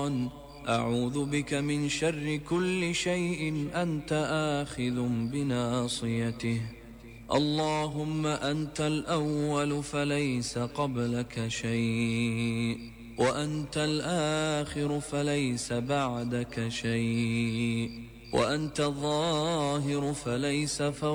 الشيطان. أعوذ بك من شر كل شيء أنت آخذ بناصيته. اللهم أنت الأول فليس قبلك شيء، وأنت الآخر فليس بعدك شيء، وأنت الظاهر فليس فوقك